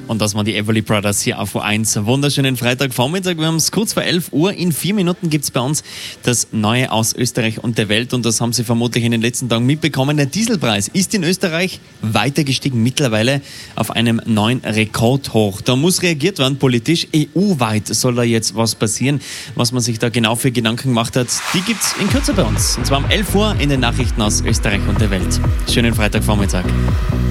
Und das waren die Everly Brothers hier auf O1. Wunderschönen Freitagvormittag. Wir haben es kurz vor 11 Uhr. In 4 Minuten gibt es bei uns das Neue aus Österreich und der Welt. Und das haben Sie vermutlich in den letzten Tagen mitbekommen. Der Dieselpreis ist in Österreich weiter gestiegen. Mittlerweile auf einem neuen Rekordhoch. Da muss reagiert werden politisch. EU-weit soll da jetzt was passieren. Was man sich da genau für Gedanken gemacht hat, die gibt es in Kürze bei uns. Und zwar um 11 Uhr in den Nachrichten aus Österreich und der Welt. Schönen Freitagvormittag.